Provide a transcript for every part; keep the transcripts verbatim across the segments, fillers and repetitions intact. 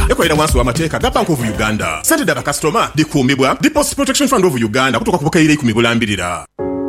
ekolera wansi w'amateeka ga Bank of Uganda. Ssente dda bakasitoma dikuumibwa Deposit Protection Fund of Uganda kutuuka ku bukayire ikumi bulambirira.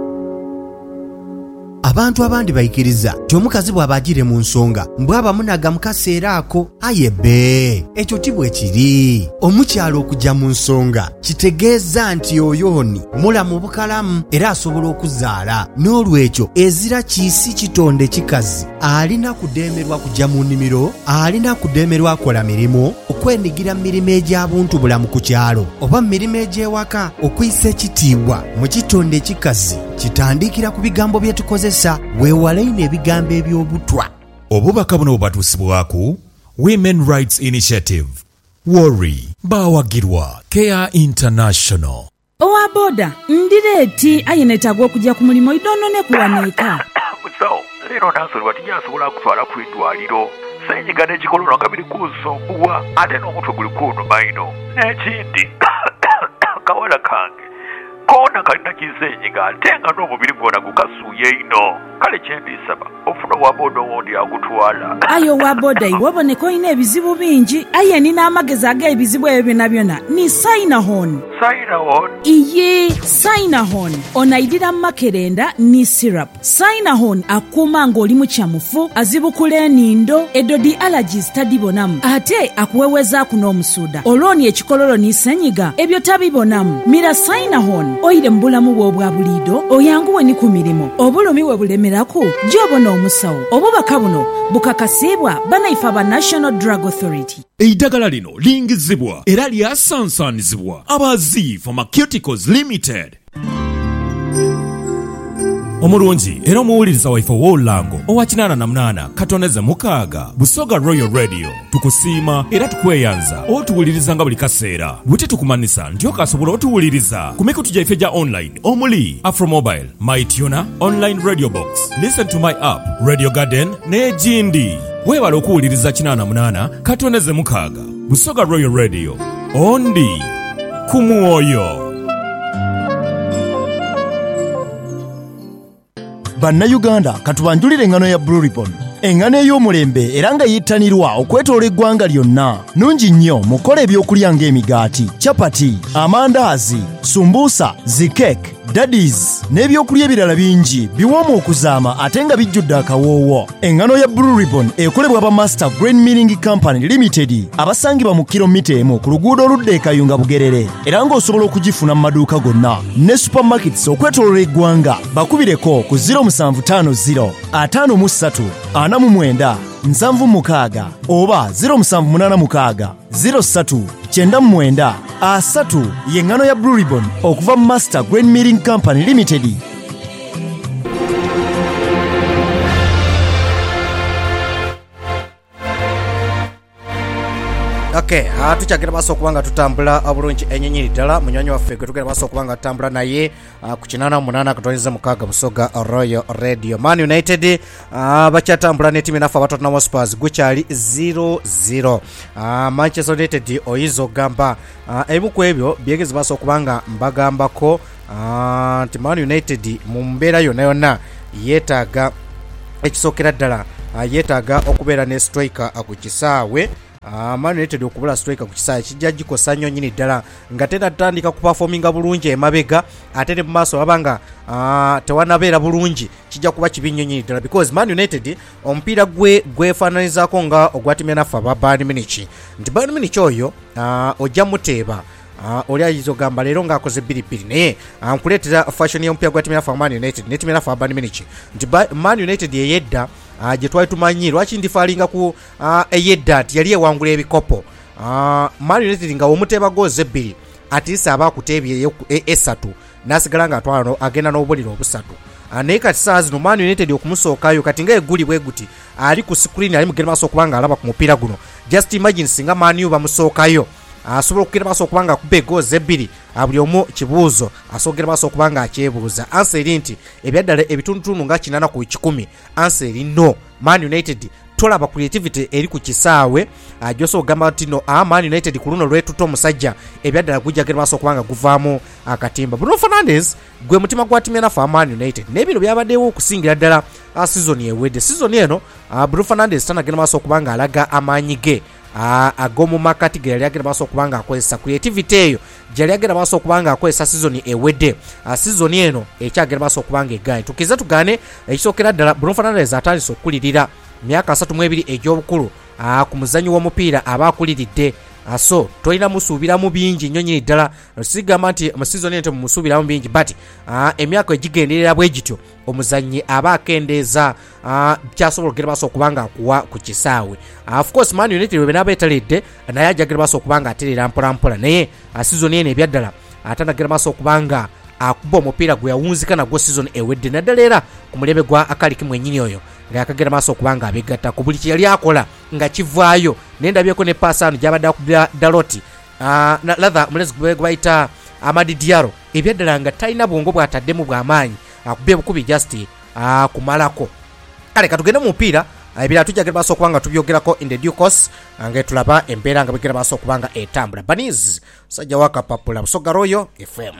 Abantu abandi bayikiriza ti omukazi bw'abagire mu nsonga mbwaba munaga mukaseera ako ayebe ekyo tibwe kiri. Omukyalo okujja mu nsonga kitegeeza nti oyooni mulamu bukalamu era asobola okuzaala, n'olwekyo ezira kiisi kitonde kikazi alina kudeemerwa kujja mu nnimiro, alina kudeemerwa akola mirimu, okwenyigira mirimu egy'abuntu bulamu ku kyalo oba mirimu egy'ewaka. okuyisa ekitiibwa mu kitonde kikazi kitandikira ku bigambo bye tukozesa, weewaleine ebigambo eby'obutwa. Obubaka buno bubatuusibwaku Women Rights Initiative, Worry, baawagirwa Care International. Owa boda ndireeti ayenetagwa okujja ku mulimu idonone kuwaneeka. Musawo leero nansonyiwa tinyasobola kutwala ku eddwaliro. Ssenyiga n'ekikololo nga biri kunsumbuwa ate n'omutwe guli kunnuma ino. N'ekindi kawala kange koona kalina kisenyiga ate nga n'omubiri gwonna gukasuuye ino. Kale kyendisaba ofuna wa boda owondi agutwala. Ayo wa boda iwe oboneka olina ebizibu bingi. Aye nina amagezi ag'ebizibu ebyo byonna byonna ni Sinahon. Sinahon? Iye Sinahon onaidira makerenda ni syrup. Sinahon akuuma ng'oli mu kyamufu, azibukula enindo, edodi allergies tadibonamu, ate akuwewezaako n'omusuuda. Olwoni ekikololo ni senyiga ebyo tabibonamu. Mira Sinahon oyire mu bulamu bwo obwa buliido, oyanguwe ni ku mirimu, obulumi we bulemeraku gy'obona omusawo. Obubaka buno bukakasibwa banaifa ba National Drug Authority. Eddagala lino lingizibwa era lyasansanizibwa Abazi Pharmaceuticals Limited. Omulungi era omuwuliriza waife w'olulango owa kinaana na munaana katoneze mukaaga Busoga Royal Radio tukusiima era tukweyanza otuwuliriza nga buli kaseera bwe tukumanisa nti okasobola otuwuliriza ku mikutu gyaffe gya online omuli Afromobile, MyTuner, Online Radio Box, Listen to My App, Radio Garden n'egindi. Weebala okuwuliriza kinaana na munaana katoneze mukaaga Busoga Royal Radio ondi ku mwoyo. Bannayuganda katubanjulire engano ya Blue Ribbon, engano ey'omulembe era nga yittanirwa okwetoola eggwanga lyonna. Nungi nnyo mukola ebyokulya ng'emigaati, chapati, amandaazi, sumbuusa, zikeke, daddies n'ebyokulya ebirala bingi biwoomu okuzaama ate nga bijjudde akawoowo. Engano ya Blue Ribbon ekolebwa ba Master Grain Milling Company Limited abasangibwa mu kilomita emu ku luguudo oludda e Kayunga Bugerere, era ng'osobola okugifuna mu maduuka gonna ne supermarkets okwetoolola eggwanga. Bakubireko ku zero seven five zero five three ana mu mwenda nsanvu mukaaga oba zero seven eight six zero three nine mwenda asatu. Yengano ya Blue Ribbon okuva Master Grain Milling Company Limited. Okay, uh, tuchagira maso okubanga tutambula obulungi enyenyeri ddala munywanyi waffe gwe tugenda maso okubanga tutambula naye uh, ku kinaana munaana akatonyeza mukaaga Busoga Royal Radio. Man United uh, bakyatambula ne timu nafa Tottenham Hotspur gukyali zero zero. uh, Manchester United oyizo gamba uh, ebimu ku ebyo byegezi maso okubanga mbagambako uh, nti Man United mu mbeera yonna yonna yeetaaga ekisookera ddala uh, yeetaaga okubeera ne striker uh, ku kisaawe. Uh, Man United okubula striker ku kisaawe kijja gikosa nnyo nnyini ddala nga tena tutandika ku performinga bulungi emabega ate ne mu maaso abanga uh, tewanabeera bulungi kijja kuba kibi nnyo nnyini ddala because Man United omupiira gwe gwefaananizaako nga ogwatimya naffe aba Bayern Munich nti Bayern Munich oyo uh, ojja muteeba Uh, oli ayizo gamba leero ng'akoze bbiribiri naye uh, nkuleetera fashion y'omupiira gwatimya naffe Man United netimya naffe aba Bayern Munich nti Man United eyedda uh, gye twali tumanyi lwaki ndifaalinga ku uh, eyedda nti yali ewangula ebikopo uh, Man United nga womuteeba goozi ebbiri atiisa aba akuteebye esatu n'asigala nga atwala agenda n'obuliro obusatu. Uh, naye kati saa zino Man United okumusookayo kati nga eguli bwe guti ali ku screen ali mugenda maaso okubanga alaba ku mupiira guno. Just imagine singa Man U bamusookayo asobola okugenda maaso okubanga akubba egoozi ebbiri buli omu kibuuzo asobola maaso okubanga akyebuuza. Anseri nti ebyaddala ebitundutundu nga kinana ku kikumi. Anseri no. Man United tolaba creativity eri ku kisaawe ajoso ogamba nti no ah, Man United ku luno lwetuta omusajja ebyaddala gujja genda maaso okubanga guvaamu akatimba. Bruno Fernandes gwe mutima gwatimya naffe Man United n'ebino byabaddewo okusingira ddala season ewedde. Season eno Bruno Fernandes tanagenda maaso okubanga alaga amaanyi ge agomu makati ge yali agenda maaso okubanga akozesa creativity eyo gyali agenda maaso okubanga akozesa season ewedde. Season eno ekyagenda maaso okubanga egaanye tukiza tugane ekisookera ddala Bruno Fernandes atandise okulirira myaka asatu mu ebiri egy'obukulu ku muzannyo w'omupiira aba akuliridde. So tolina musuubiramu bingi nnyo nyini ddala sigamba nti mu season eno mumusuubiramu bingi but emyaka egigenderera bwe gityo omuzannyi aba akendeeza kyasobola okugenda maaso okubanga akuwa ku kisaawe. Of course Man United bwe benaaba etaledde naye ajja genda maaso okubanga aterera mpola mpola naye season eno ebyaddala atandagenda maaso okubanga akuba omupiira gwe yawunzika nagwo season ewedde naddala era ku mulebe gwa Akalikimu mwennyini oyo nga yakagenda maaso okubanga abegatta ku buli kye yali akola nga kivaayo. Naye ndabyeko ne pasaano gyabadde akubira Daloti latha mulezi gwe bayita Amadi Diallo ebyaddala nga talina bwongo bwataddemu bw'amaanyi akubye bukubi just kumalako. Kale katugende mu mupiira ebira tujja maaso okubanga tubyogerako in the due course nga tulaba embeera nga bigenda maaso okubanga etambula. Baniz sajja wakapapula Busoga Royal F M.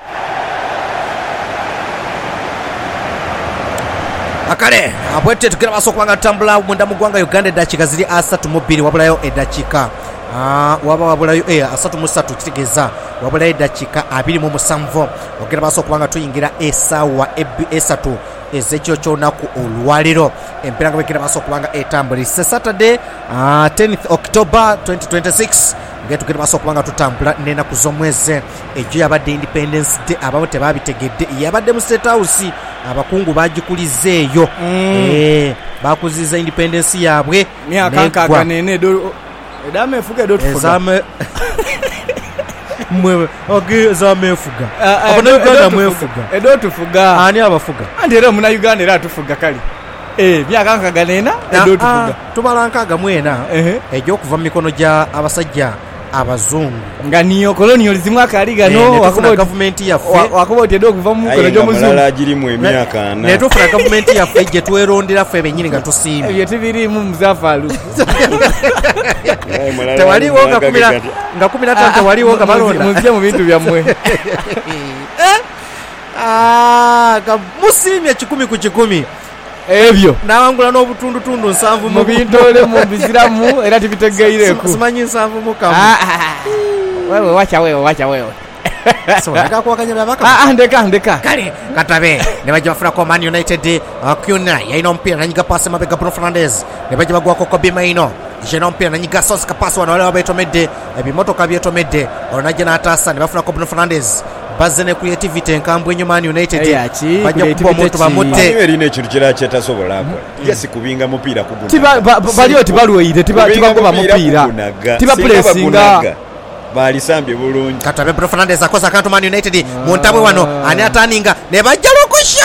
Akale abwete tukira maaso okubanga tutambula munda mu ggwanga Uganda eddakiika ziri asatu mu bbiri wabulayo eddakiika waba wabulayo asatu mu ssatu kitegeeza wabulayo eddakiika abiri mu musanvu ogenda maaso okubanga tuyingira essaawa esatu ez'ekiro ky'olunaku olwaliro. Empeera nga bwegenda maaso okubanga etambula Saturday tenth October twenty twenty-six nga tugenda maaso okubanga tutambula n'ennaku z'omwezi egyo yabadde Independence Day abamu tebaabitegedde yabadde mu State House abakungu bagikuliza eyo bakuziza independence yaabwe myaka nkaaga nene edame efuga edo tufuga mwe oge za mefuga abana Uganda mwefuga edo tufuga ani abafuga andi era muna Uganda era tufuga kali eh myaka nkaaga nena edo tufuga tubala nkaaga mwena ejo kuva mu mikono gya abasajja abazungu nga niyo colonialism akali gano wakuba government yaffe wakuba otedo kuva mu mikono gy'omuzungu amalala agirimu emyaka ana ne tufuna government yaffe gye twerondera ffe bennyini nga tusiimye ebyo tebirimu muzafalu tewaliwo nga kumira nga kumi na ttaano tewaliwo nga balonda muzije mu bintu byammwe ga musiimye kikumi ku kikumi ebyo nawangula n'obutundutundu nsanvu mu bintole mu biziramu era tibitegeireko simanyi nsanvu mu kamu wewe wacha wewe wacha wewe so ndeka kuwakanya babaka ah ndeka ndeka kale katabe ne bajja bafuna ko Man United akuna yaina ompira nanyiga pasi mabega Bruno Fernandes ne bajja bagwa ko Kobe Maino jena ompira nanyiga Sos kapasi wana wale wabetomedde ebimotoka byetomedde onaje n'atasa ne bafuna ko Bruno Fernandes bazene creativity enkambwe enyo Man United bajja kuba omuntu bamutte erine ekintu kira kyetasobola akola yesi kubinga mupiira kuguna tiba baliyo tibalwire tiba tibagoba mupiira tiba pressinga balisambye bulungi katabe Bruno Fernandes akoza akantu Man United mu ntabwe wano ani ataninga ne bajja lokusha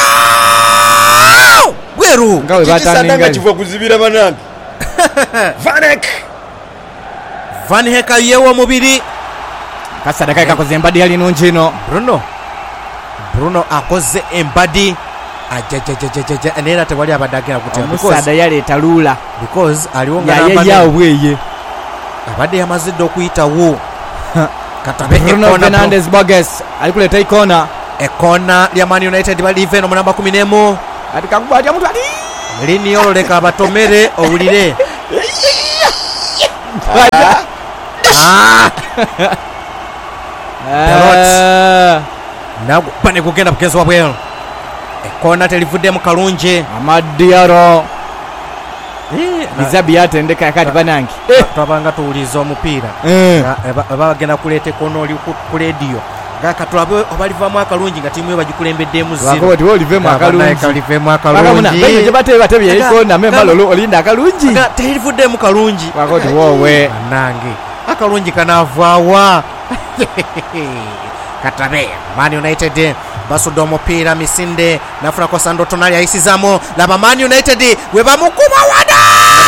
bweru ngawe bataninga kivuga kuzibira banange Vanek Van Heka yewo mubiri kasadaka kakoze embadi yali nunjino Bruno Bruno akoze embadi ajajajajaja nera tewali abadagira kutemba musada yali etalula because aliwonga namba ya obweye abade yamazidde okuyitawo katabe Bruno Fernandes Borges alikuleta ikona ekona lya Man United balive no namba kumi n'emu ati kakuba ati mtu ali lini yoleka abatomere owulire ah nago pane kugenda bukezo wabwelo ekona telivudde kalungi Amadiaro bizabi yatendeka yakati banangi twabanga tuwuliza omupiira bagenda kuleeta ekono oli ku radio gakatulabe obalivamu akalungi nga timu bagikulembedde mu zero wako bati olivemu akalungi olivemu akalungi bene je batebe batebye ikona me malolo olinda akalungi nga telivudde mu kalungi wako bati wowe nange akalungi kanavaawa katabe Man United basudde omupiira misinde nafuna ko Sandro Tonali ayisizamo laba Man United we bamukuba wada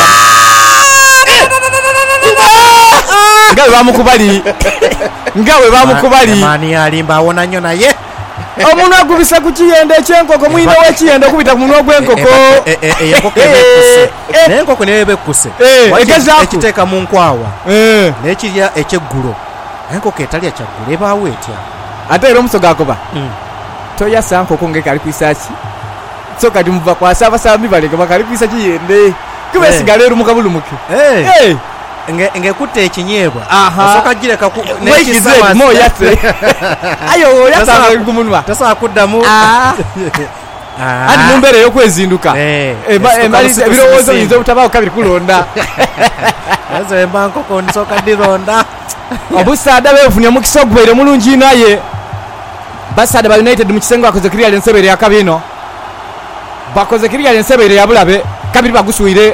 ngawe bamukubali ngawe bamukubali mani alimba awona nnyo naye omuntu agubisa ku kiyende ekyenkoko mwine w'ekiyende okubita ku munwa gw'enkoko enkoko ebekuse n'enkoko neyo ebekuse ekiteeka mu nkwawa n'ekirya ekyeggulo enkoko etalya kyaggulu ebaawo etya ate era omusoga akoba toyasa nkoko ngekali kwisaki so kati muva kwasa abasambi baleke bakali kwisa kiyende kubesigala eru mukabulumuke nge ngekutte ekinyebwa Aha. osoka gireka ku Mwekize mo yase. Ayo yasanga kumunwa. Tasa kuddamu. Ah. Andi mumbere yo kwezinduka. Eh. Emali ebirowoozo yinza obutabaako kabiri kulonda. Yazo embanko ko nsoka dironda. Obusaada befunye omukisa ogubere mulungi naye. Basaada ba United mu kisengo akoze kirya lensebere ya kabino. Bakoze kirya lensebere ya bulabe kabiri bagusuire.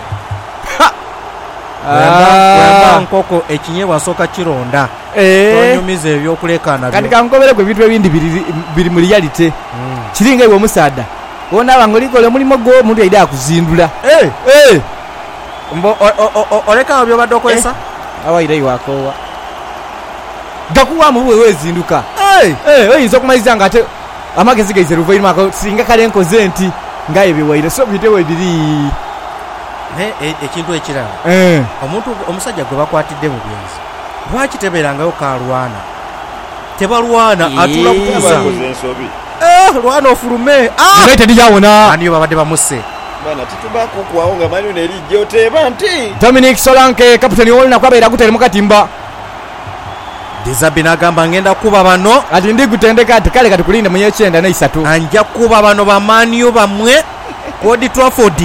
Ah, nkoko ekinyebwa soka kironda. Eh. Tonyumiza ebyokulekana. Kati kankobere gwe bintu ebindi biri biri mu reality. Kiringa ewe omusaada. Wona bangolikole mulimo go muntu yaida kuzindula. Eh, Eh. mbo oleka byo badokolesa. Awaire wakowa. Gakuwa mu wewe zinduka. Eh, Eh, oyinza okumaliza nga ate amagezi gaize ruvaire mako singa kale nkoze nti ngaye biwaire so bitewe biri. eh ekintu ekirala. Eh. Omuntu omusajja gwe bakwatidde mu byenzi. Lwaki teberangayo kalwana? Tebalwana atula kuza. Eh, lwana ofulume. Ah! United yawona. Ani babadde bamuse. Bana titubako kwawo nga mali neri joteba nti. Dominic Solanke kapitani olina kwabeera kutere mukatimba. Dizabi nagamba ngenda kuba bano. Ati ndi gutendeka ati kale katukulinde mu yekyenda na isatu. Anja kuba bano bamanyo bamwe. Kodi Trafford.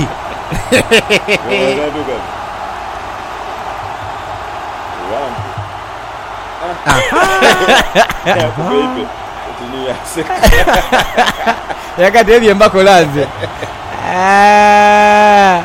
Yakati ebye mbakolanze. Ah.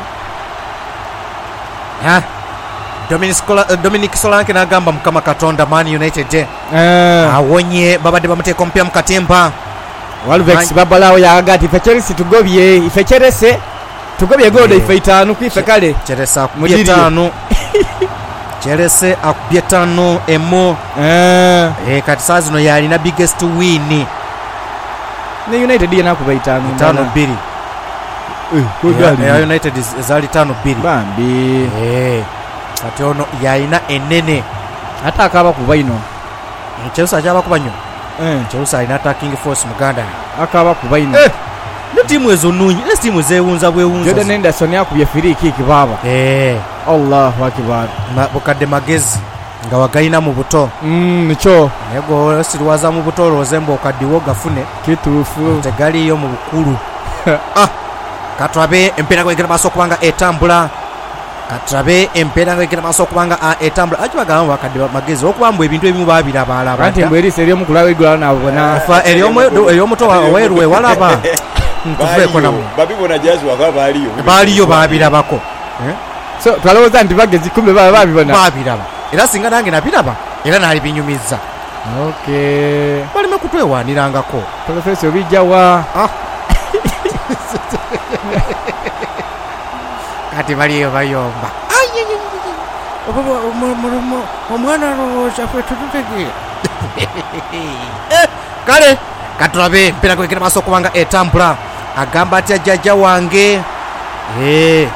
Ha. Dominic Sola, uh, Dominic Solanke nagamba mukama Katonda Man United. Eh. Awonye babadde bamuteka ompya mu katemba. Walvex babalawo yagati fecherisi tugobye ifecherese tugobye godo ife itanu kwife kale Cheresa akubye tano. Cherese akubye tano emo. Eh. Eh kati saa zino yalina biggest win. Ne United yana kuba itanu Tano biri. Eh, ko Yeah, gali. United zali tano biri. Bambi. Eh. Kati ono yalina enene. Ata akaba kuba ino. Chelsea ajaba kubanyo. Eh. Chelsea ina attacking force Muganda. Akaba kuba ino. Eh. Ne timu ezo nunyi, ne timu zewunza bwewunza. Jordan Henderson yakubye free kick baba. Eh. Allahu akbar. Ma bukadde magezi nga wagayina mu buto. Mm, nicho. Nego sirwaza mu buto rozembo okaddiwo gafune. Kitufu. Tegali yo mu bukulu. Ah. Katwabe empera kwegera baso kubanga etambula. Katwabe empera kwegera baso kubanga etambula. Ajibagamba wakadde magezi okubamba ebintu ebimu babira balaba. Kanti mbweri seriyo mukulawe igula na bona. Fa eriyomo eriyomuto waweruwe walaba. Ntuve kona mu. Babibona jazi wakaba aliyo. Baliyo babira bako. Eh? So twaloza ndi bagezi kumbe baba babibona. Babiraba. Era singa nange nabiraba. Era nali binyumiza. Okay. Balime kutwewanirangako. Professor bijawa. Ah. Kati baliyo bayomba. Omwana roja fetututege. Kale katulabe mpira kwekera maso kubanga etambula agamba ati ajja wange eh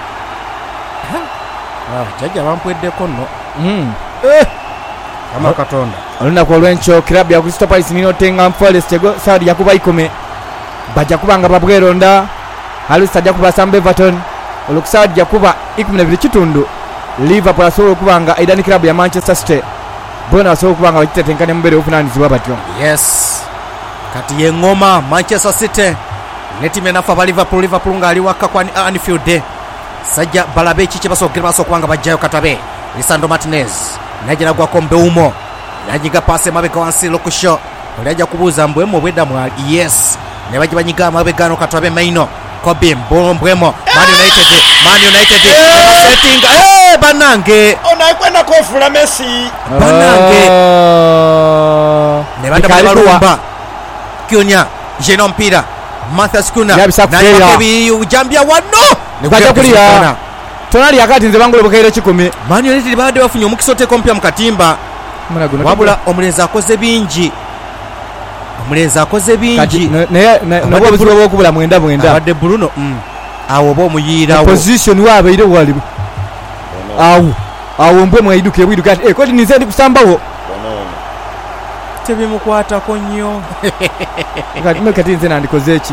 ah jajja bampweddeko nno Mm. eh kama Katonda Oluna kwa lwencho klabu ya Crystal Palace nino tenga Forest ego saadi yakuba ikome baja kubanga babweronda Halusa jakuba Sam Beverton olukusadi jakuba ikumi na bibiri kitundu Liverpool asolo kubanga aidani klabu ya Manchester City bona asolo kubanga bakitetenkane mbere ofunanizibwa batyo. yes kati ye ngoma Manchester City netime nafa ba Liverpool Liverpool ngali waka kwa Anfield sajja balabe chiche basogera basokubanga bajjayo katabe Lisandro Martinez najira gwa kombe umo najiga pase mabeka wansi lokusho olyaja kubuza mbwemo bweda mwa yes ne baji banyiga mabegano katabe maino Kobe Mbwemo Man United Man United setting eh banange Ona kwenda kofula Messi. banange ne banda balumba Kyonya jeno mpira Matthias Kuna na kebi ujambia wano ne kwaja kulia tonali yakati nze bangulo bukaire kikumi Man United baade bafunye omukisote kompya mukatimba wabula omulenzi akoze bingi omulenzi akoze bingi naye nabwo obuzibu bw'okubula mwenda mwenda abadde Bruno awo oba omuyiirawo position wabeire wali awo awo mbwe mwayiduke bwiduka ati kodi nize ndi kusambawo tebimukwatako nnyo kati mwe kati nze nandikoze eki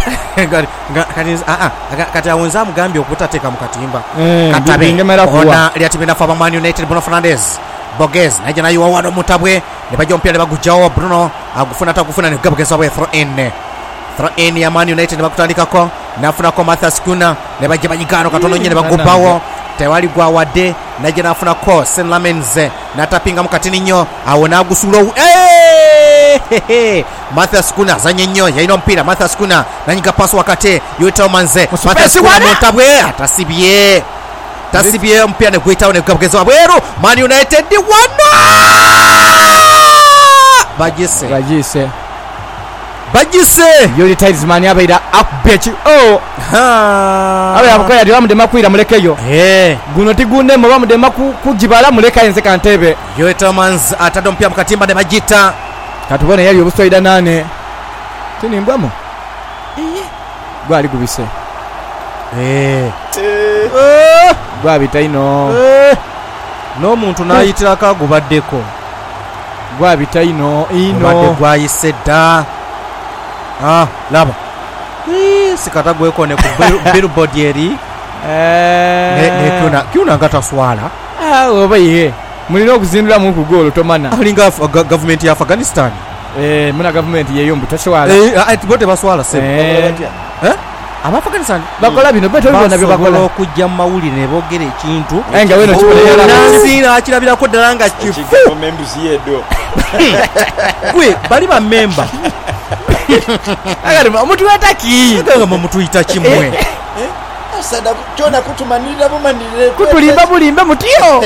kati awonza amugambye okutateeka mu katimba Eh, katabe bingemera kuwa. ona lyatiminafa ba Man United. Bruno Fernandes Boges naye nayo wawano mutabwe ne bajja omupiira ne bagujjawo. Bruno agufuna tagufuna ne gabugeza bwe throw in throw in ya Man United ne bakutandikako nafunako Matthias Cunha ne bajja banyigano katono nyine bagubawo tewali gwawadde naye nafunako Sen Lamenze natapinga mukatini nnyo awo nagusulo eh Matthias Cunha azanye nnyo yalina omupiira. Matthias Cunha nanyiga pass wakate Yoito Manze Matthias Cunha mutabwe atasibye tasibye omupiira ne gwitawo ne gabugeza bweru. Man United wano bagise bagise bagise yoli Talisman abaira akbechi oh ha abe abakoya yali bamudema kwira mulekeyo eh guno tigunde mo bamudema kujibala muleka yenze kantebe. Yoito Manze atadde omupiira mu katimba ne bagita katubone yali obusoida nane tinimbwamo gwali gubise eh gwabita ino n'omuntu n'ayitirako agubaddeko gwabita ino obadde ino gwayise dda. Ah, laba Ii, sikata gwekone ku bill- billboard eri ne ne Cunha Cunha nga taswala ah oba ye mulina okuzindula mu kugolo tomana alinga Af- ga- government ya Afghanistan. eh muna government yeyo mbutashwala Eh, ah, bote baswala se eh eh aba Afghanistan bakola bino beto bino nabyo bakola bakola okujja mu mawulire ne boogera ekintu enga weno kikolera nansi nakirabirako ddala nga kifu Chicago members yedo. gwe bali ba member agari omuntu wataki nga mumutuyita kimwe Asada kyona kutumanirira bumanirire. kutulimba bulimba mutiyo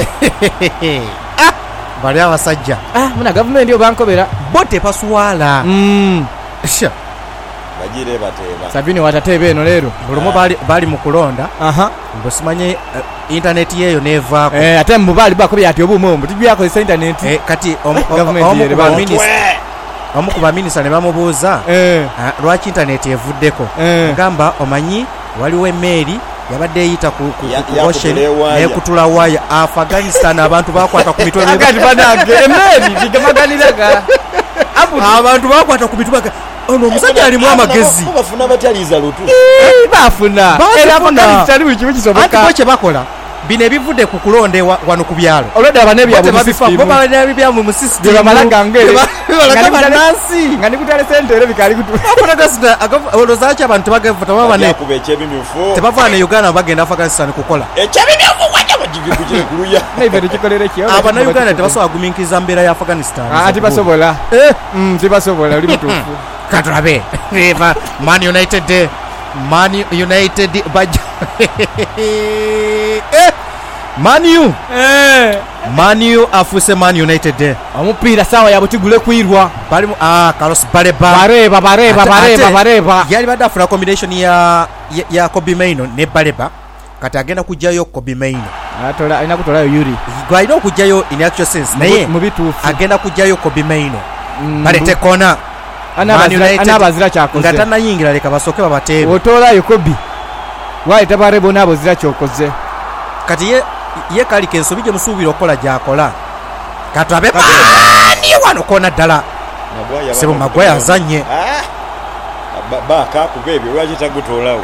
Ah, bali abasajja ah muna government yo bankobera bote paswala mm sha Bagire bateba. sabini watatebe eno lero bulumo bali bali mu kulonda aha mbusimanye uh, internet yeyo nevaako eh ate mbubali bakobya ati obumo mbuti byakozesa internet eh, kati omu- o- Government omu yere ku ba ba- minis- omu ku baminisita ne bamubuuza eh ah, lwaki internet evuddeko Eh. agamba omanyi waliwo emmeeri yabadde eyita ku ku- Ya- ku yakutula ocean ewaya. nekutula waya. Afghanistan abantu bakwata ku mitwe ne- agati banage emeri bigamaganiraga abu abantu bakwata ku mitwe baga- ono omusajja alimu amagezi Bafuna bataliza lutu. bafuna Bafuna. era Afghanistan wikimu anti kisoboka bo kye bakola bino ebivudde ku kulonda ewa- wano ku byalo olwedde abane byabwe bobabyamu mu system byebamalaga ngere balaga banansi nga nikutale sentere bikali kutu olozaki abantu tebagavuta babane Yakuba ekyebimyufu. tebavana ne Uganda bagenda Afghanistan kukola Ekyebimyufu wajja bagigikukire kuluya. naive tukikolere kiyo abana Uganda tebasobola guminkiriza mbeera ya Afghanistan ati basobola Eh, mm tibasobola oli mutufu katulabe Eva, Man United Man United bajja Eh, Man U eh Man U afuse Man United omupiira sawa ya butigule kwirwa bali mu- ah Carlos Baleba bareba bareba Ate- bareba ate, bareba yali badde afuna combination ya ya, ya Kobe Maino ne Baleba kati agenda kujjayo Kobe Maino atola ina kutolayo yuri gwalina okujjayo in actual sense naye mu bituufu agenda kujjayo Kobe Maino Mm, balete kona Man United anabazira nga kyakoze tannayingira leka basooke babateebe otolayo kobi waite barebo nabo zira kyokoze kati ye ye kali kensobi gye musuubira okukola gy'akola katulabe maani wano kona ddala sebo Magwaya azanye Ah. Ba- Baka kuba ebyo lwaki tagutoolawo.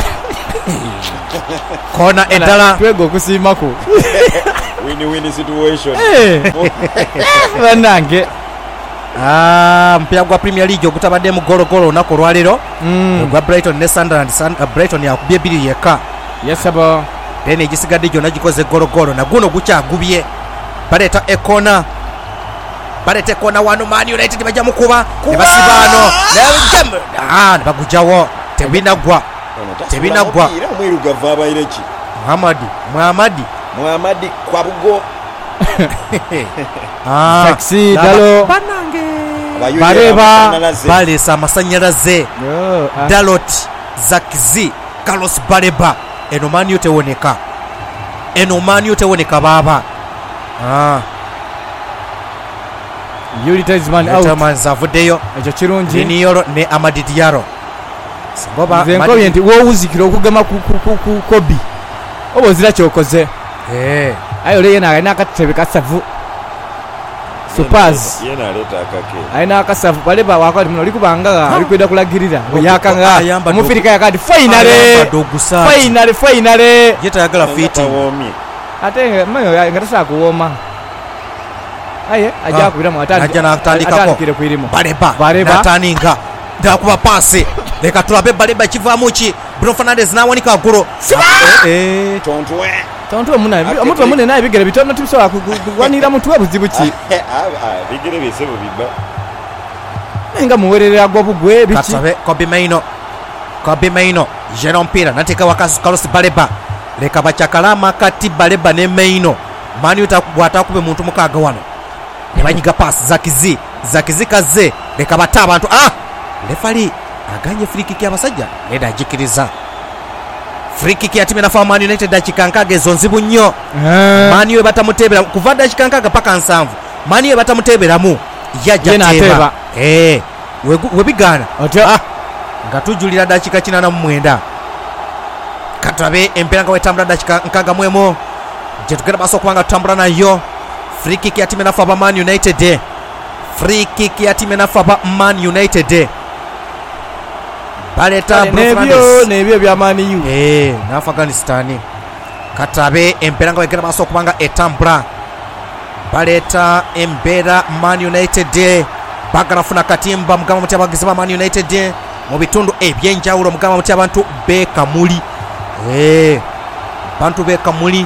kona eddala twega okusiimako Win-win situation. banange Ah, mpira gwa Premier League ogutabadde mu gologolo olunaku olwaleero Mm, gwa Brighton ne Sunderland. Sun- uh, Brighton yakubye ebiri yekka yesabo then egisigadde gyonna gikoze gologolo na guno gukyagubye baleeta ekona baleeta ekona wano Man United bajja mukuba ne basibaano ne bagujjawo tebinagwa Tebinagwa. Era omwirugavu abaire ki? Muhammadi Muhammadi Muhammadi Kwabugo. Ah, taxi laba- dalo banange Abayuya Bareba. amasannyalaze. baleesa amasannyalaze Yo, ah, Dalot Zakizi Carlos Baleba eno Man U tewoneka eno Man U tewoneka baaba ah yuri Talisman out Tamanzi avuddeyo ekyo kirungi Linioro ne Amadi Diallo Singoba nze nkobye nti woowuzikira okugema ku ku- ku- ku kobi oba ozira kyokoze eh aye oleye naga nakatebe kasavu Supers yena aleta akake aina akasavu baleba wakati muno likubanga alikwenda kulagirira yakanga Ayamba mufirika yakati finale finale finale yeta yagala fiti ate mayo ngatasa kuwoma aye aja kubira mu atandi ajja natandikako atandikire kuirimo baleba baleba nataninga ndakuba pasi leka tulabe baleba kivaamu ki Bruno Fernandes nawanika aguro eh tontwe tonto muna omuntu mune naye bigere bitono tubisobola kugwanira muntu abuzibu ki ah bigere bisebo biba nenga muwererera gwobugwe biki katabe Kobe Maino Kobe Maino Jerome Pira nateka wakazi Carlos Baleba leka bachakalama kati Baleba ne Maino mani utabwata kube muntu mukaga wano nebanyiga pass zakizi zakizi kaze leka bata abantu ah refali aganye free kick y'abasajja leda ajikiriza free kick ya timu na Man United dachikankaga zonzibu nnyo mani we batamutebera kuva dachikankaga paka nsanvu mani we batamuteberamu yajja teba eh webigana ah ngatujulira dakika kinana mu mwenda katabe empera nga wetambula dakika nkaga mwemo je tugenda baso kubanga tutambula nayo free kick ya timu na Man United free kick ya timu na Man United baleta nebyo nebyo bya Man U eh na Afghanistan katabe empera nga wegera baso kubanga etambula baleta embera Man United bagarafuna katimba mugama muti abagizi ba Man United mu bitundu ebyenjawulo mugama muti abantu bekamuli eh bantu bekamuli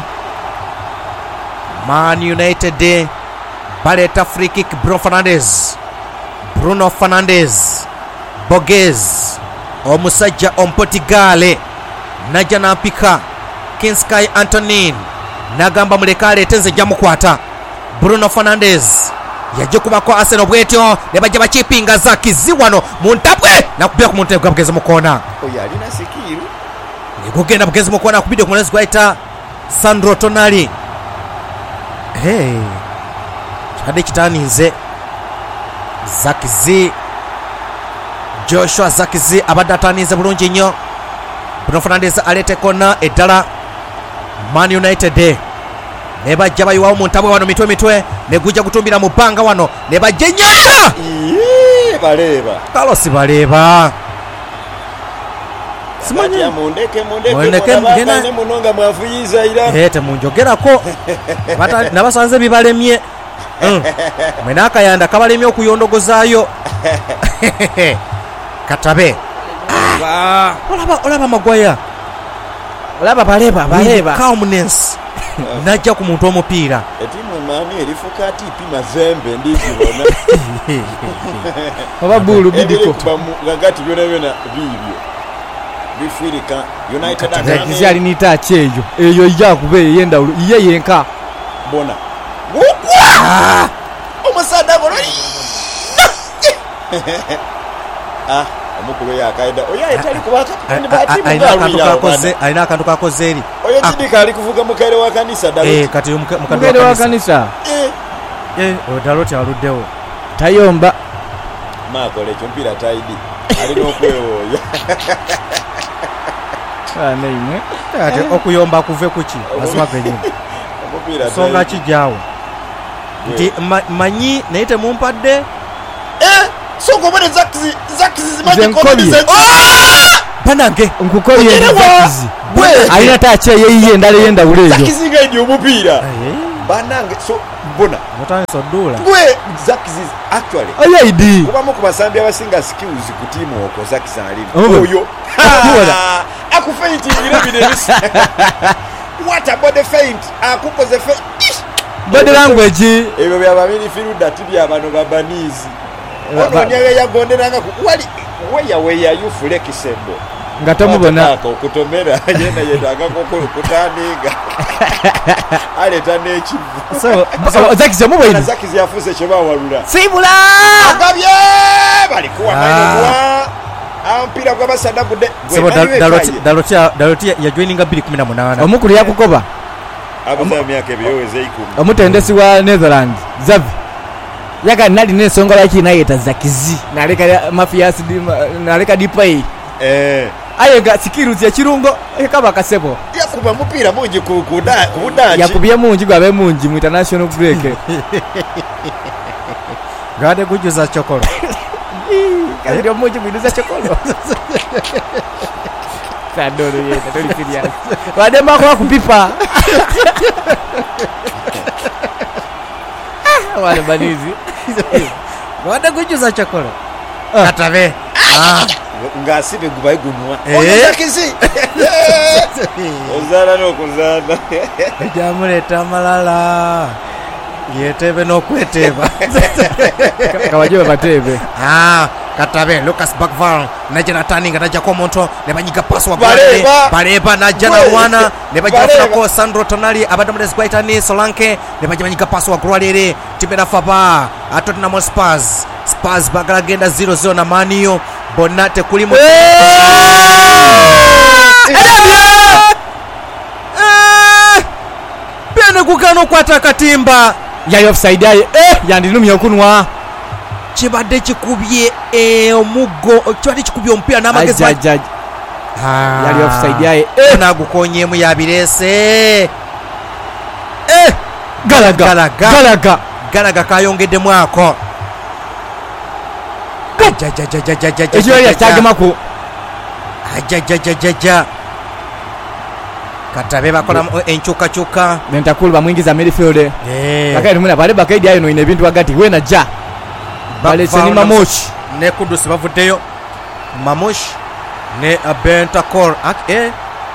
Man United baleta free kick Bruno Fernandes Bruno Fernandes Borges omusajja omportugale najja nampika Kinskay Antonin nagamba muleka aletenze jamukwata Bruno Fernandes yaje kubako Arsenal bwetyo nebajja bakipinga zakizi wano muntabwe nakubira ku muntego bwageze mukona oya alina sikiru ngogenda bwageze mukona kubide ku munezi gwaita Sandro Tonali hey hade kitaninze zakizi Joshua Zakizi abadatanize bulungi nnyo Bruno Fernandes alete kona edala Man United nebajja bayiwawo muntabwe wano mitwe mitwe negujja kutumbira mu banga wano nebajja nyara ee baleba Carlos Baleba simanyi mundeke mundeke mundeke mundeke ne munonga mwafuyiza ira ete munjogerako bata nabasanze bibalemye mwena akayanda kabalemye okuyondogozaayo katabe ah olaba olaba Magwaya olaba Baleba Baleba calmness najja ku muntu omupiira etimu mani erifuka ati pima zembe ndizibona oba bulu bidiko ngati byona byona bibyo bifirika United atagize ali nita chejo eyo ija kube yenda iye yenka bona omusada golo ah amukulu yakaida oya etali kubaka kandi bati mugaluya aina akantu kakozeri oya tidika ali kuvuga mukaire wa kanisa dalo eh kati mukaire wa kanisa eh eh odaloti aluddewo tayomba makole chompira taidi ali nokwewoya ana imwe ate okuyomba kuve kuki lazima kwenye okupira songa kijawo ndi manyi naite mumpadde eh soko bone zakizi zakizi zimaje kodise banange nkukoye zakizi bwe alina tache yeyiye ndale yenda ulejo zakizi ngaidi omupira banange so bona mutane so dola bwe zakizi actually ayidi kuba mu kubasambi abasinga skills ku timu oko zakizi ali oyo akufaint ngire bidebisi what about the feint akukoze feint body language ebyo byaba midfielder tibya abantu babanizi ono nyaga yagonderanga wali weya weya you flexible ngatamubona okutomera yenda yenda kutaniga ale tane chivu so zakizi mubwe zakizi yafuse cheba walula sibula agabye bali kuwa maino ampira kwa basada kude sebo daloti daloti daloti ya joininga bili kumi na munana omukulu yakukoba abaza myaka ebyoweze ikumi omutendesi wa Netherlands Zavi yaga nali nesonga laki naye tazakizi naleka mafias naleka dipay eh ayega skills ya kirungo ekaba kasebo yakuba mupira mungi ku kuda kudaji yakubye mungi gwabe mungi mu international break gade kujuza chokolo ndio mmoja mwinuza chokolo sadoro yeye tuli serious wade mako kupipa wale banizi gade kujuza chokolo Katabe ah ngasibe gubaye gunwa eh kizi ozana no kuzana jamuleta malala yetebe no kweteba kawajiwe batebe ah Katabe Lucas Bakval najana taninga naja kwa monto nebanyiga pass wa Baleba Baleba najana wana nebajafuna ko Sandro Tonali abadomles kwaitani Solanke nebajiga pass wa Gralere Tibera Faba Tottenham Hotspur Spurs bagalagenda zero zero na Manio Bonate kulimo Bene kukano kwata katimba yali offside aye eh yandinumye okunwa kibadde kikubye eh omuggo kibadde kikubye ompira n'amagezi ajaj yali offside aye eh nagukonyemu yabirese eh galaga galaga galaga galaga kayongedde mwako ekyo yakyagemaku ajajajajaja Katabe bakola enchukachuka nentakulu bamwingiza midfield eh lakini muna bale bakaidi ayo no ine bintu agati wena ja bale seni Mamosh ne Kudus bavuddeyo Mamosh ne Bentancur ak eh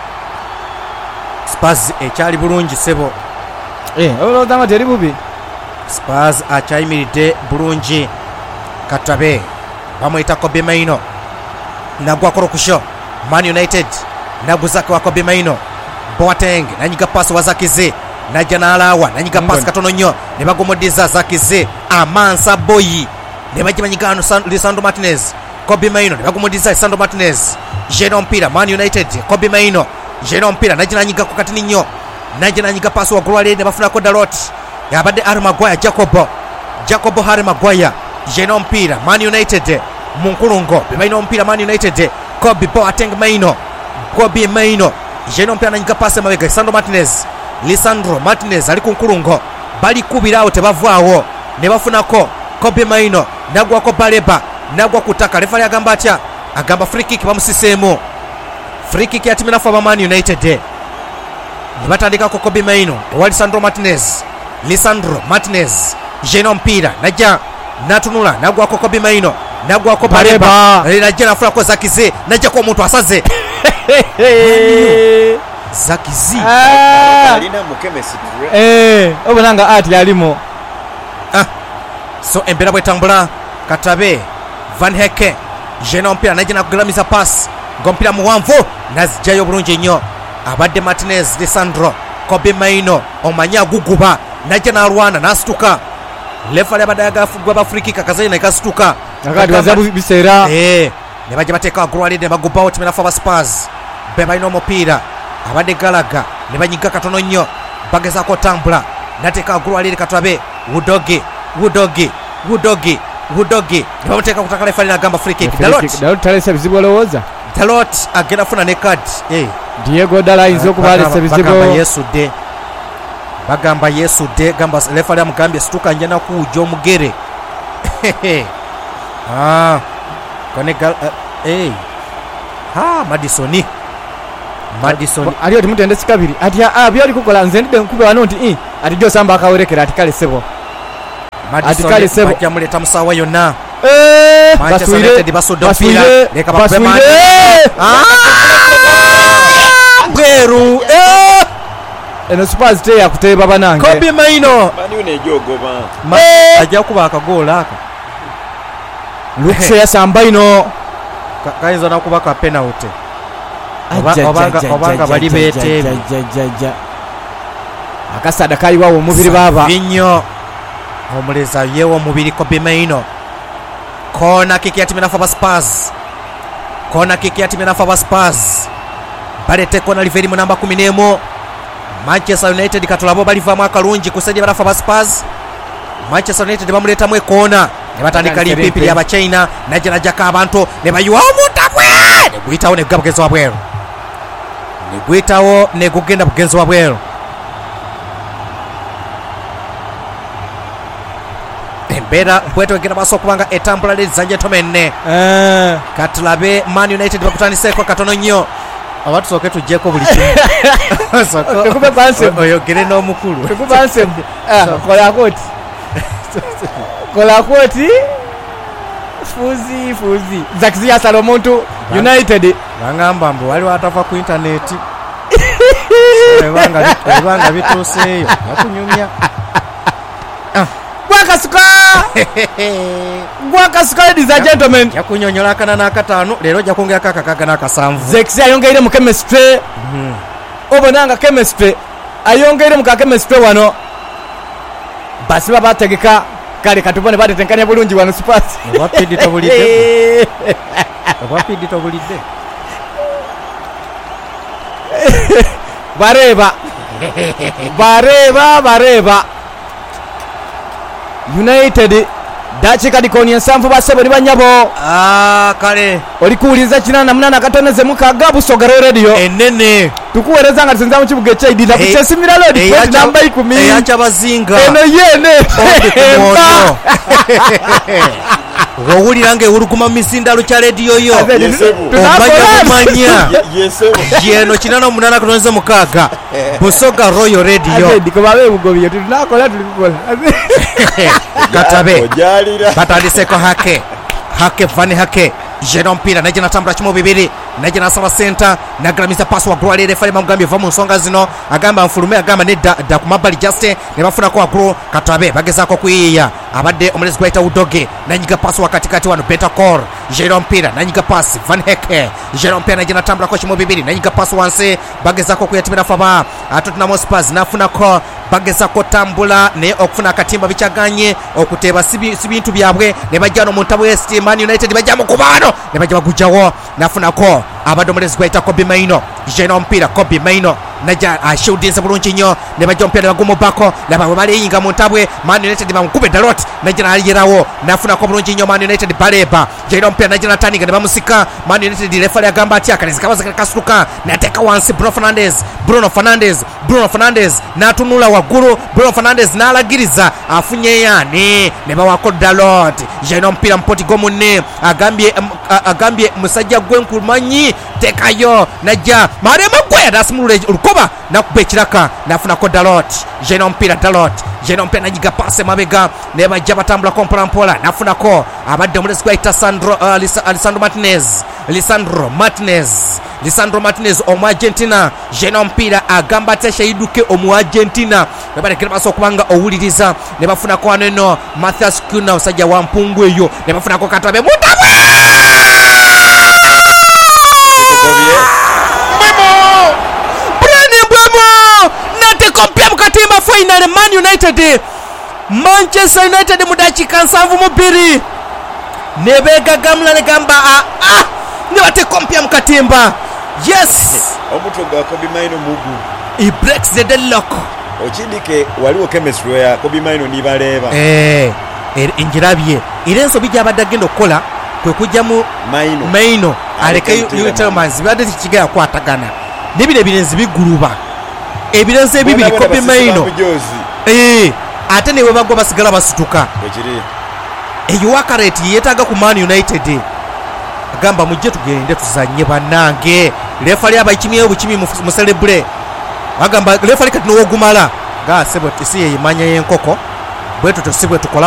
Spurs ekyali bulungi sebo eh olo dama teri bubi Spurs achayimiridde bulungi Katabe bamwita Kobe Maino nagwa korokusho Man United naguzaka wa Kobe Maino Boateng nanyiga pass wa Zakize najana alawa nanyiga pass katono nnyo ne bagomodiza Zakize Amansa Boyi ne bagimanyigano Lisandro Martinez Kobe Maino ne bagomodiza Lisandro Martinez Jeno mpira Man United Kobe Maino Jeno mpira najana nyiga ko katini nnyo najana nyiga pass wa Gralere ne bafuna ko Dalot yabadde Harry Maguire Jacobo Jacobo Harry Maguire Jeno mpira Man United munkulungo Maino mpira Man United Kobe Boateng Maino Kobe Maino Jeno mpira nanyika passe mabega Lisandro Martinez Lisandro Martinez ali kunkulungo bali kubirawo tebavaawo ne bafunako Kobe Maino nagwa ko Baleba nagwa kutaka refali agamba atya agamba free kick bamusisemo free kick ya timu nafa Man United ne batandika ko Kobe Maino wa Lisandro Martinez Lisandro Martinez Jeno mpira naja natunula nagwa ko Kobe Maino nagwa ko Baleba naja nafula ko Zakize naja ko omuntu asaze Zakizi alina mukemesi eh obonanga ati alimo ah so embera bwetambula Katabe Van Heke Jeno mpira najina kugalamiza pass ngompira muwanvu nazijayo bulungi nnyo abadde Martinez Lisandro Kobe Maino omanya guguba najina alwana nasituka lefale abadaga fugwa ba free kick akazayina ikasituka akati wazabu bisera eh ne baje bateka Gralere ne bagubawo timena fa Spurs beba ino mupira abadde Galaga ne banyiga katono nnyo bageza ko tambula nateka Gralere Katabe Wudogi Wudogi Wudogi Wudogi ne bamuteka kutaka lefali na gamba free kick Dalot Dalot talese bizibu lowoza Dalot agenda funa ne card eh Diego Dala inzo kubale sebizibu bagamba Yesu de bagamba Yesu de gamba lefali amugambye situka njana kujo mugere ah kone gal eh ha Madisoni Madison aliyo timutende sikabiri ati ah byo alikukola nze ndide nkube wano nti eh ati jo samba akawerekera ati kale sebo ati kale sebo bakyamuleta musawa yonna eh baswire basudofira leka bapema ah bweru eh eno Spurs te yakuteba banange Kobe Maino bani unejogoba ajja kuba akagola aka Luxe ya samba ino kaizo nakuba ka penalty obanga obanga bali bete akasada kai wawo omubiri baba vinyo omuleza yewo omubiri Kobe Maino kona kiki ya timu nafa Spurs kona kiki ya timu nafa Spurs balete kona liveri mu namba kumi n'emu Manchester United katulabo baliva mu akalungi kusajja barafa Spurs Manchester United bamuleta mu kona ne batandika lipipi ya China najja najaka abantu ne bayuwa omutabwe ne guitawo ne gabugezo wabwero ne guitawo ne gugenda bugenzo wabwero embeera bwetogera maaso okubanga etambula ladies and gentlemen Eh, katulabe Man United bakutandiseko katono nnyo aba tusooke tujjeko buli kimu Tekube concept. oyogere n'omukulu Tekuba nsembe. Ah, kola koti. Kola koti. Fuzi fuzi. Zakizia Salomonto United. bangamba mbu waliwo atava ku intaneti ebanga ebanga bituuseeyo yakunyumya Gwakasuka. Gwakasuka ladies and gentlemen. yakunyonyola akana n'akataano leero ojja kwongerako akakaga n'akasanvu Zekisi ayongeire mu chemistry. Obonanga chemistry ayongeire mu ka chemistry wano. Basi baba bategeka kale katubone batetenkanya bulungi wano Spurs. obwapidi tobulidde obwapidi tobulidde Bareba. Bareba bareba. United dakika dikonia nsanvu basebo ni banyabo. Ah, kale Olikuuliza kinana na munana katoneze mukaga Busoga radio. enene Tukuwereza nga tusenza mu kibuga kya Idida ku Chesimira Road point number ikumi. eyacha bazinga Eno yene. Omwono. Wawulira ng'ewuluguma mu misindalo kya rediyo yo omanya bumanya yeno kinana omunana kutoneze mukaaga Busoga Royal Radio Azedi ko babe bugobiye tunakola tulikukola. katabe batandiseko hake hake vani hake jeno mpira naje natambula kimo bibiri naje nasaba center nagramiza pass wa Groale refari mamugambye va mu nsonga zino agamba mfulume agamba ne da, da kumabali just ne bafuna ko agro katabe bagezako kuyiya abadde omulezi gwaita udoge nanyiga pass wa katikati wano beta core jeno mpira nanyiga pass van heke jeno mpira naje natambula ko kimo bibiri nanyiga pass wanse bagezako kuyatimira faba Tottenham Hotspur nafuna ko bagezako tambula ne okufuna katimba bichaganye okuteba sibi sibintu byabwe ne bajjano mu ntabo West Man United bajjamo kubano ne bajja bagujawo nafuna ko abadde omulezi gwaita Kobe Maino jeno mpira Kobe Maino naja ashudinze bulungi nnyo ne bajja mpira bagumu bako laba bali yinga mu ntabwe Man United bamukube Dalot naja aliyerawo nafuna ko bulungi nnyo Man United baleba jeno mpira naja nataninga ne bamusika Man United refari agamba ati akalizika bazaka kasuka nateka wansi Bruno Fernandes Bruno Fernandes Bruno Fernandes natunula waguru Bruno Fernandes nalagiriza afunye yani ne bawako Dalot jeno mpira mpoti gomunne agambye agambye musajja gwenkumanyi tekayo naja marema gwe dasimulule urukoba nakuba ekiraka nafuna ko Dalot jeno mpira Dalot jeno mpira najiga passe mabega ne bajja batambula kompola mpola nafuna ko abadde omulesi gwaita Sandro uh, Lisandro Martinez Lisandro Martinez Lisandro Martinez omu Argentina jeno mpira agamba teshayiduke omu Argentina bebalekera baso kubanga owuliriza ne bafuna ko aneno Mathias Kuna osajja wa mpungu eyo ne bafuna ko Katabe mutabe kompya mukatimba final Man United Manchester United mudakika nsanvu mubiri nebega gamla ne gamba ah, ah ne bate kompya mukatimba yes omutwe gwa Kobe Maino mugu he breaks the deadlock okindike waliwo chemistry ya Kobe Maino ni baleba eh injirabye irenso bijja badagendo kola kwe kujja mu Maino Maino aleke Utelmans bade kikiga kwatagana nibire birenzi biguruba ebirenze ebibiri Kobe Maino eh ate ne webagwa basigala basituka ekiri eyo wakareti yetaga ku Man United agamba mujje tugende tuzanye banange refali abayikimiye obukimi mu celebrate agamba refali kati no wogumala ga sebo tisi yimanya yenkoko bwetu tosibwe tukola